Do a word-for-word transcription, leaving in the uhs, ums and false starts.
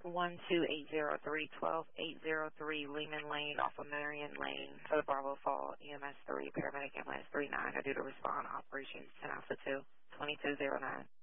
one two eight zero three, twelve eight zero three Lehman Lane off of Marion Lane for the Bravo Fall E M S three, paramedic ambulance three nine are due to respond operations ten Alpha two, twenty-two oh nine.